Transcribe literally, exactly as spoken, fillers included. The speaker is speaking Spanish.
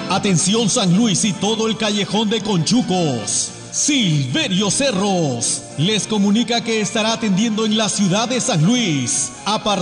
Atención San Luis y todo el callejón de Conchucos. Silverio Cerros les comunica que estará atendiendo en la ciudad de San Luis a partir